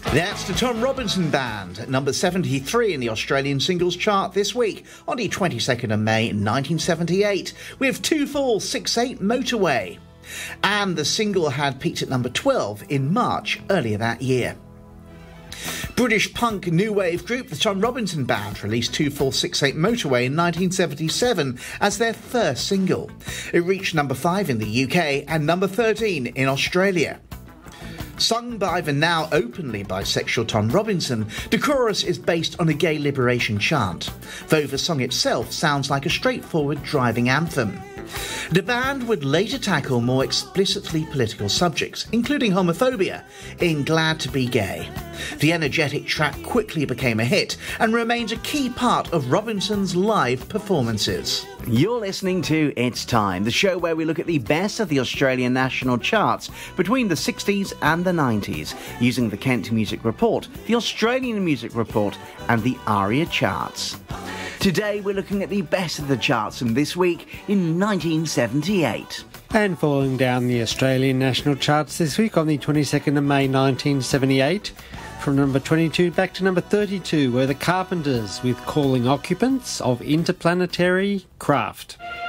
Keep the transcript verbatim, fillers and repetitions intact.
That's the Tom Robinson Band, at number seventy-three in the Australian singles chart this week, on the twenty-second of May nineteen seventy-eight, with Two four six eight Motorway. And the single had peaked at number twelve in March earlier that year. British punk new wave group the Tom Robinson Band released Two four six eight Motorway in nineteen seventy-seven as their first single. It reached number five in the U K and number thirteen in Australia. Sung by the now openly bisexual Tom Robinson, the chorus is based on a gay liberation chant, though the song itself sounds like a straightforward driving anthem. The band would later tackle more explicitly political subjects, including homophobia, in Glad to Be Gay. The energetic track quickly became a hit and remains a key part of Robinson's live performances. You're listening to It's Time, the show where we look at the best of the Australian national charts between the sixties and the nineties, using the Kent Music Report, the Australian Music Report and the ARIA charts. Today we're looking at the best of the charts from this week in nineteen seventy-eight. And falling down the Australian national charts this week on the twenty-second of May nineteen seventy-eight, from number twenty-two back to number thirty-two were the Carpenters with Calling Occupants of Interplanetary Craft.